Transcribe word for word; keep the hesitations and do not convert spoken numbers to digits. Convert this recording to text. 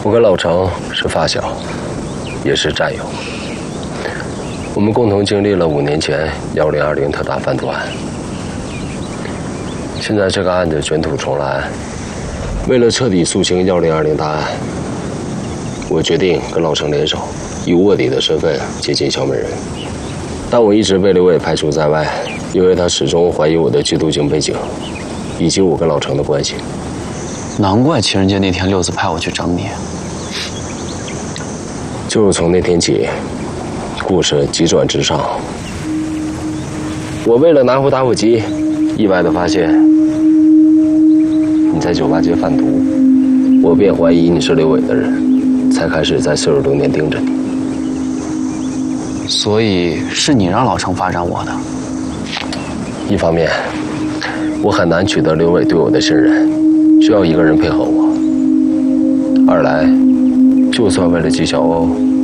我跟老程是发小，也是战友。我们共同经历了五年前幺零二零特大贩毒案。现在这个案子卷土重来，为了彻底肃清幺零二零大案，我决定跟老程联手，以卧底的身份接近小美人。但我一直被刘伟排除在外，因为他始终怀疑我的缉毒警背景，以及我跟老程的关系。 难怪情人节那天六子派我去整你。 就是从那天起，故事急转直上。我为了拿回打火机，意外地发现你在酒吧街贩毒，我便怀疑你是刘伟的人，才开始在四十多年盯着你。 所以是你让老程发展我的。 一方面，我很难取得刘伟对我的信任，需要一个人配合我；二来，就算为了纪晓鸥，